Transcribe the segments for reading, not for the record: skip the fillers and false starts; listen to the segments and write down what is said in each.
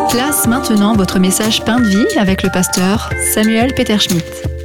Place maintenant votre message Pain de vie avec le pasteur Samuel Peter Schmidt.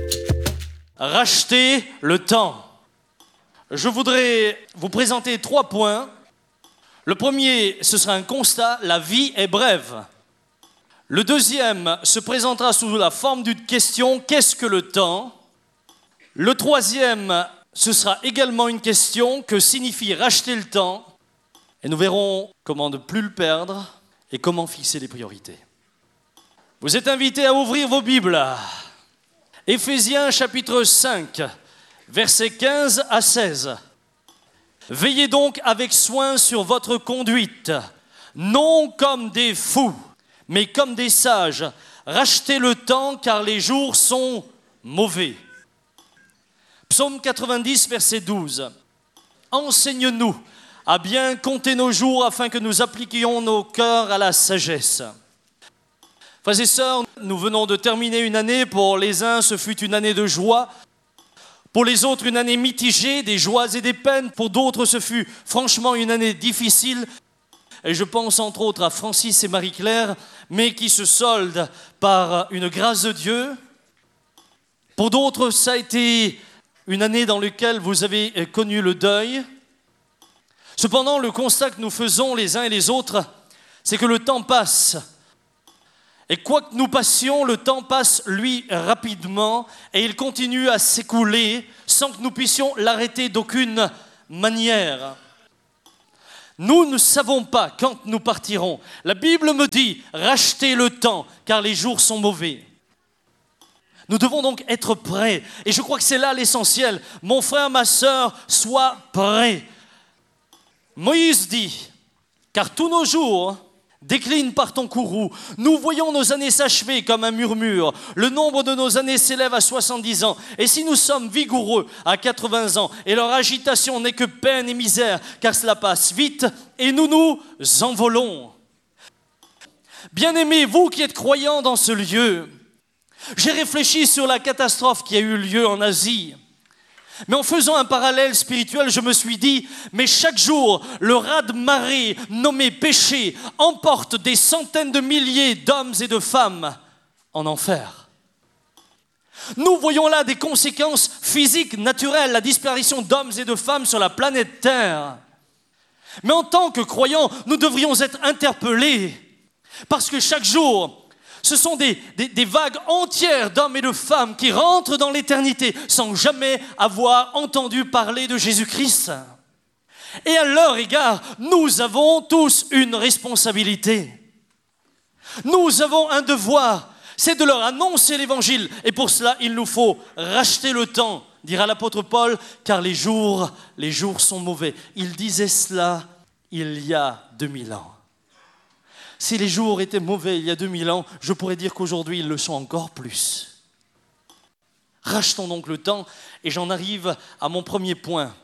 Racheter le temps. Je voudrais vous présenter 3 points. Le premier, ce sera un constat, la vie est brève. Le deuxième se présentera sous la forme d'une question, qu'est-ce que le temps ? Le troisième, ce sera également une question, que signifie racheter le temps ? Et nous verrons comment ne plus le perdre et comment fixer les priorités. Vous êtes invités à ouvrir vos Bibles. Éphésiens chapitre 5, versets 15 à 16. Veillez donc avec soin sur votre conduite, non comme des fous, mais comme des sages. Rachetez le temps, car les jours sont mauvais. Psaume 90, verset 12. Enseigne-nous à bien compter nos jours afin que nous appliquions nos cœurs à la sagesse. Frères et sœurs, nous venons de terminer une année. Pour les uns, ce fut une année de joie. Pour les autres, une année mitigée, des joies et des peines. Pour d'autres, ce fut franchement une année difficile. Et je pense entre autres à Francis et Marie-Claire, mais qui se solde par une grâce de Dieu. Pour d'autres, ça a été une année dans laquelle vous avez connu le deuil. Cependant, le constat que nous faisons les uns et les autres, c'est que le temps passe. Et quoi que nous passions, le temps passe, lui, rapidement, et il continue à s'écouler sans que nous puissions l'arrêter d'aucune manière. Nous ne savons pas quand nous partirons. La Bible me dit, rachetez le temps, car les jours sont mauvais. Nous devons donc être prêts. Et je crois que c'est là l'essentiel. Mon frère, ma sœur, sois prêt. Moïse dit, car tous nos jours déclinent par ton courroux. Nous voyons nos années s'achever comme un murmure. Le nombre de nos années s'élève à 70 ans. Et si nous sommes vigoureux à 80 ans, et leur agitation n'est que peine et misère, car cela passe vite, et nous nous envolons. Bien-aimés, vous qui êtes croyants dans ce lieu, j'ai réfléchi sur la catastrophe qui a eu lieu en Asie. Mais en faisant un parallèle spirituel, je me suis dit, mais chaque jour, le raz-de-marée nommé péché emporte des centaines de milliers d'hommes et de femmes en enfer. Nous voyons là des conséquences physiques, naturelles, la disparition d'hommes et de femmes sur la planète Terre. Mais en tant que croyants, nous devrions être interpellés, parce que chaque jour, ce sont des vagues entières d'hommes et de femmes qui rentrent dans l'éternité sans jamais avoir entendu parler de Jésus-Christ. Et à leur égard, nous avons tous une responsabilité. Nous avons un devoir, c'est de leur annoncer l'évangile. Et pour cela, il nous faut racheter le temps, dira l'apôtre Paul, car les jours sont mauvais. Il disait cela il y a 2000 ans. Si les jours étaient mauvais il y a 2000 ans, je pourrais dire qu'aujourd'hui, ils le sont encore plus. Rachetons donc le temps, et j'en arrive à mon premier point.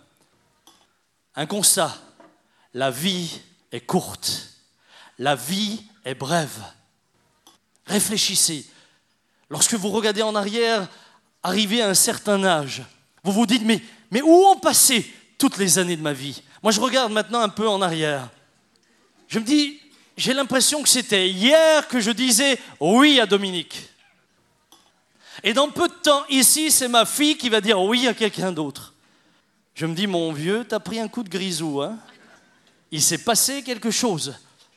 Un constat, la vie est courte, la vie est brève. Réfléchissez, lorsque vous regardez en arrière, arrivé à un certain âge, vous vous dites, mais où ont passé toutes les années de ma vie ? Moi, je regarde maintenant un peu en arrière. Je me dis, j'ai l'impression que c'était hier que je disais oui à Dominique. Et dans peu de temps, ici, c'est ma fille qui va dire oui à quelqu'un d'autre. Je me dis, mon vieux, t'as pris un coup de grisou, hein ? Il s'est passé quelque chose.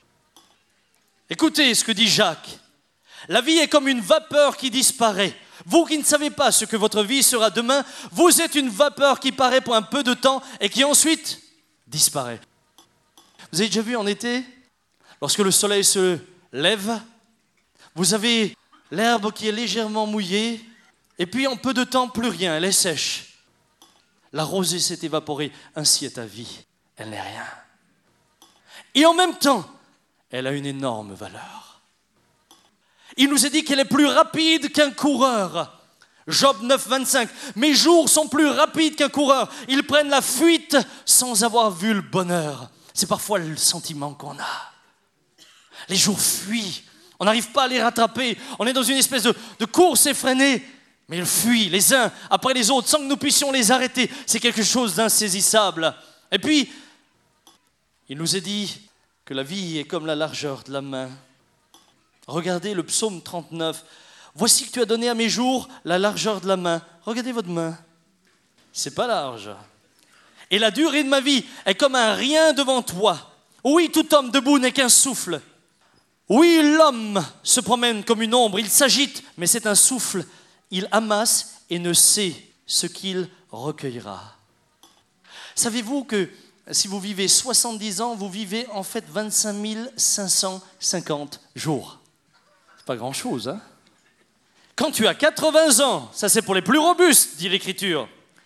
Écoutez ce que dit Jacques. La vie est comme une vapeur qui disparaît. Vous qui ne savez pas ce que votre vie sera demain, vous êtes une vapeur qui paraît pour un peu de temps et qui ensuite disparaît. Vous avez déjà vu en été ? Lorsque le soleil se lève, vous avez l'herbe qui est légèrement mouillée, et puis en peu de temps, plus rien, elle est sèche. La rosée s'est évaporée, ainsi est ta vie, elle n'est rien. Et en même temps, elle a une énorme valeur. Il nous est dit qu'elle est plus rapide qu'un coureur. Job 9, 25. Mes jours sont plus rapides qu'un coureur. Ils prennent la fuite sans avoir vu le bonheur. C'est parfois le sentiment qu'on a. Les jours fuient, on n'arrive pas à les rattraper, on est dans une espèce de course effrénée, mais ils fuient les uns après les autres sans que nous puissions les arrêter. C'est quelque chose d'insaisissable. Et puis, il nous est dit que la vie est comme la largeur de la main. Regardez le psaume 39. Voici que tu as donné à mes jours la largeur de la main. Regardez votre main. C'est pas large. Et la durée de ma vie est comme un rien devant toi. Oui, tout homme debout n'est qu'un souffle. Oui, l'homme se promène comme une ombre. Il s'agite, mais c'est un souffle. Il amasse et ne sait ce qu'il recueillera. Savez-vous que si vous vivez 70 ans, vous vivez en fait 25 550 jours. C'est pas grand-chose, hein? Quand tu as 80 ans, ça c'est pour les plus robustes, dit l'Écriture,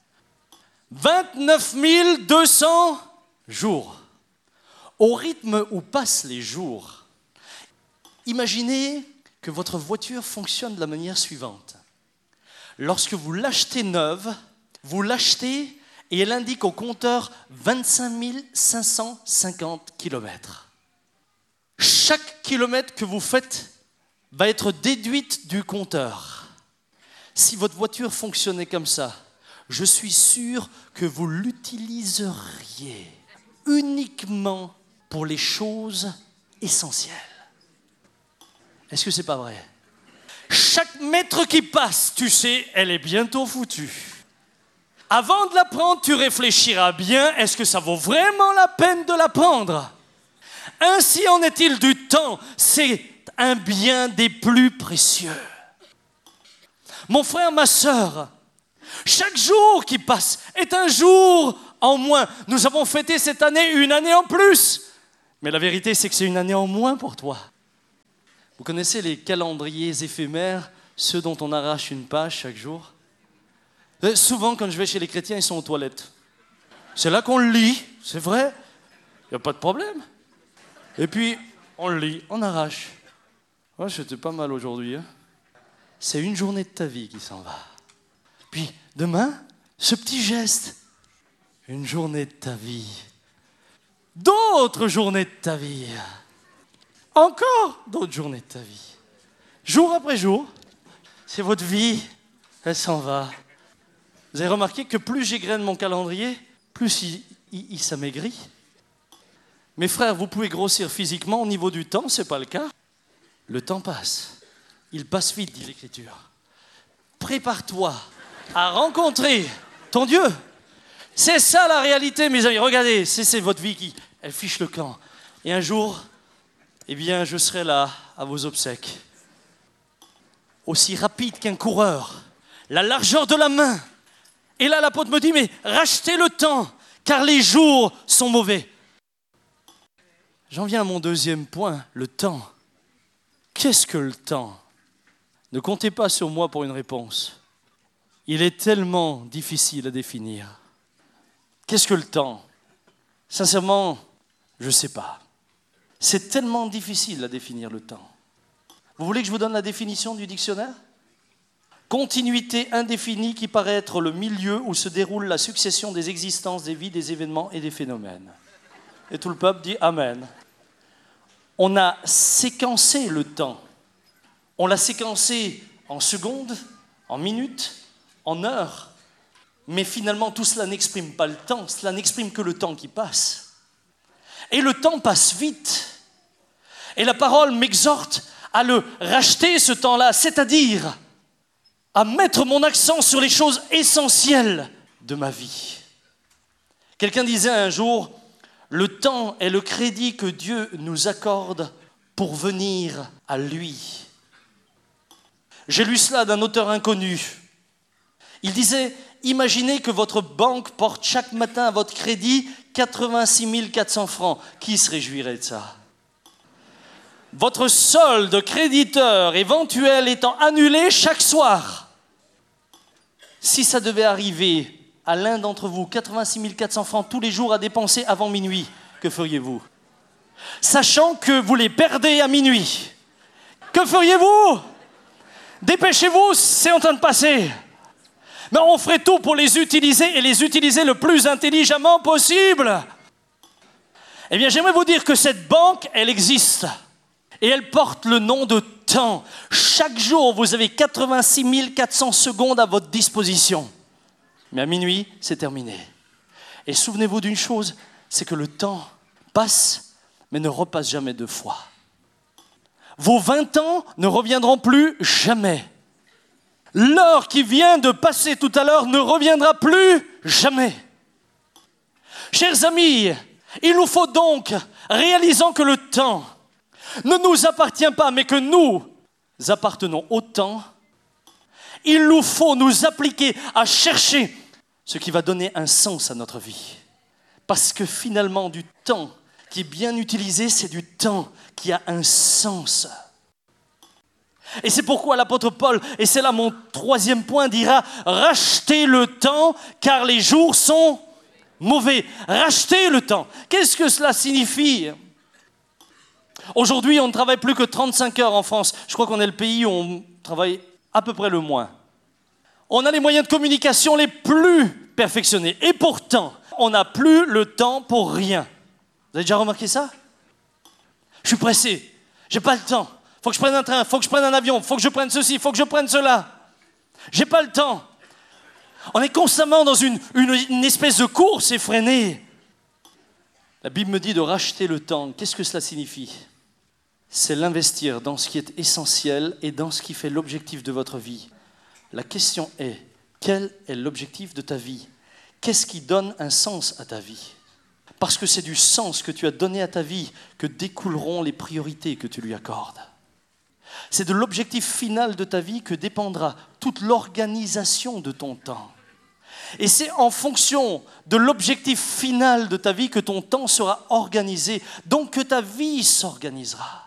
29 200 jours. Au rythme où passent les jours, imaginez que votre voiture fonctionne de la manière suivante. Lorsque vous l'achetez neuve, vous l'achetez et elle indique au compteur 25 550 km. Chaque kilomètre que vous faites va être déduite du compteur. Si votre voiture fonctionnait comme ça, je suis sûr que vous l'utiliseriez uniquement pour les choses essentielles. Est-ce que c'est pas vrai? Chaque mètre qui passe, tu sais, elle est bientôt foutue. Avant de la prendre, tu réfléchiras bien, est-ce que ça vaut vraiment la peine de la prendre? Ainsi en est-il du temps, c'est un bien des plus précieux. Mon frère, ma sœur, chaque jour qui passe est un jour en moins. Nous avons fêté cette année une année en plus, mais la vérité c'est que c'est une année en moins pour toi. Vous connaissez les calendriers éphémères, ceux dont on arrache une page chaque jour? Souvent, quand je vais chez les chrétiens, ils sont aux toilettes. C'est là qu'on le lit, c'est vrai, il n'y a pas de problème. Et puis, on le lit, on arrache. Ouais, c'était pas mal aujourd'hui. Hein. C'est une journée de ta vie qui s'en va. Puis, demain, ce petit geste, une journée de ta vie. D'autres journées de ta vie. Encore d'autres journées de ta vie. Jour après jour, c'est votre vie, elle s'en va. Vous avez remarqué que plus j'égrène mon calendrier, plus il s'amaigrit. Mes frères, vous pouvez grossir physiquement au niveau du temps, ce n'est pas le cas. Le temps passe. Il passe vite, dit l'Écriture. Prépare-toi à rencontrer ton Dieu. C'est ça la réalité, mes amis. Regardez, c'est votre vie qui elle fiche le camp. Et un jour, eh bien, je serai là à vos obsèques. Aussi rapide qu'un coureur, la largeur de la main. Et là, l'apôtre me dit, mais rachetez le temps, car les jours sont mauvais. J'en viens à mon deuxième point, le temps. Qu'est-ce que le temps? Ne comptez pas sur moi pour une réponse. Il est tellement difficile à définir. Qu'est-ce que le temps? Sincèrement, je ne sais pas. C'est tellement difficile à définir le temps. Vous voulez que je vous donne la définition du dictionnaire? Continuité indéfinie qui paraît être le milieu où se déroule la succession des existences, des vies, des événements et des phénomènes. Et tout le peuple dit Amen. On a séquencé le temps. On l'a séquencé en secondes, en minutes, en heures. Mais finalement, tout cela n'exprime pas le temps. Cela n'exprime que le temps qui passe. Et le temps passe vite. Et la parole m'exhorte à le racheter, ce temps-là, c'est-à-dire à mettre mon accent sur les choses essentielles de ma vie. Quelqu'un disait un jour, le temps est le crédit que Dieu nous accorde pour venir à lui. J'ai lu cela d'un auteur inconnu. Il disait, imaginez que votre banque porte chaque matin à votre crédit 86 400 francs. Qui se réjouirait de ça? Votre solde créditeur éventuel étant annulé chaque soir. Si ça devait arriver à l'un d'entre vous, 86 400 francs tous les jours à dépenser avant minuit, que feriez-vous? Sachant que vous les perdez à minuit, que feriez-vous? Dépêchez-vous, c'est en train de passer. Mais on ferait tout pour les utiliser et les utiliser le plus intelligemment possible. Eh bien, j'aimerais vous dire que cette banque, elle existe. Et elle porte le nom de temps. Chaque jour, vous avez 86 400 secondes à votre disposition. Mais à minuit, c'est terminé. Et souvenez-vous d'une chose, c'est que le temps passe, mais ne repasse jamais deux fois. Vos 20 ans ne reviendront plus jamais. L'heure qui vient de passer tout à l'heure ne reviendra plus jamais. Chers amis, il nous faut donc, réalisant que le temps ne nous appartient pas, mais que nous appartenons au temps, il nous faut nous appliquer à chercher ce qui va donner un sens à notre vie. Parce que finalement, du temps qui est bien utilisé, c'est du temps qui a un sens. Et c'est pourquoi l'apôtre Paul, et c'est là mon troisième point, dira « Rachetez le temps, car les jours sont mauvais. » Rachetez le temps. Qu'est-ce que cela signifie ? Aujourd'hui, on ne travaille plus que 35 heures en France. Je crois qu'on est le pays où on travaille à peu près le moins. On a les moyens de communication les plus perfectionnés. Et pourtant, on n'a plus le temps pour rien. Vous avez déjà remarqué ça ? Je suis pressé. J'ai pas le temps. Faut que je prenne un train, faut que je prenne un avion, faut que je prenne ceci, faut que je prenne cela. J'ai pas le temps. On est constamment dans une espèce de course effrénée. La Bible me dit de racheter le temps. Qu'est-ce que cela signifie ? C'est l'investir dans ce qui est essentiel et dans ce qui fait l'objectif de votre vie. La question est, quel est l'objectif de ta vie ? Qu'est-ce qui donne un sens à ta vie ? Parce que c'est du sens que tu as donné à ta vie que découleront les priorités que tu lui accordes. C'est de l'objectif final de ta vie que dépendra toute l'organisation de ton temps. Et c'est en fonction de l'objectif final de ta vie que ton temps sera organisé, donc que ta vie s'organisera.